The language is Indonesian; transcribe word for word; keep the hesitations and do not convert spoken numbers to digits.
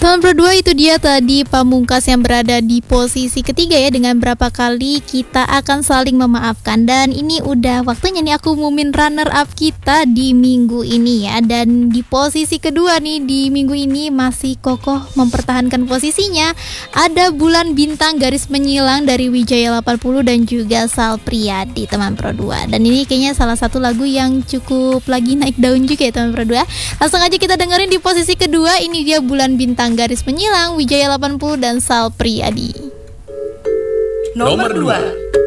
Teman Pro dua, itu dia tadi Pamungkas yang berada di posisi ketiga ya, dengan berapa kali kita akan saling memaafkan. Dan ini udah waktunya nih aku umumin runner up kita di minggu ini ya. Dan di posisi kedua nih di minggu ini masih kokoh mempertahankan posisinya, ada Bulan Bintang Garis Menyilang dari Wijaya delapan puluh dan juga Sal Priadi, teman Pro dua. Dan ini kayaknya salah satu lagu yang cukup lagi naik daun juga ya teman Pro dua. Langsung aja kita dengerin di posisi kedua, ini dia Bulan Bintang Garis Menyilang, Wijaya delapan puluh dan Sal Priadi. Nomor dua.